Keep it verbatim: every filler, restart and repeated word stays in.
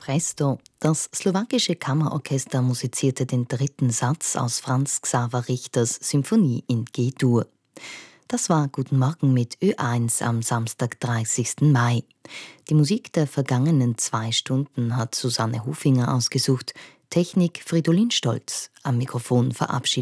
Presto. Das slowakische Kammerorchester musizierte den dritten Satz aus Franz Xaver Richters Symphonie in G-Dur. Das war Guten Morgen mit Ö eins am Samstag, dreißigsten Mai. Die Musik der vergangenen zwei Stunden hat Susanne Hofinger ausgesucht. Technik Fridolin Stolz. Am Mikrofon verabschiedet